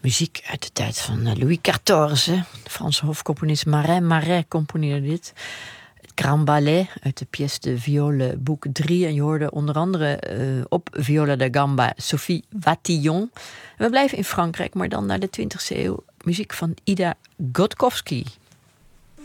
Muziek uit de tijd van Louis XIV. De Franse hofcomponist Marais componeerde dit. Het Grand Ballet uit de pièce de viole boek 3. En je hoorde onder andere op viola da gamba Sophie Watillon. We blijven in Frankrijk, maar dan naar de 20e eeuw. Muziek van Ida Gotkovsky.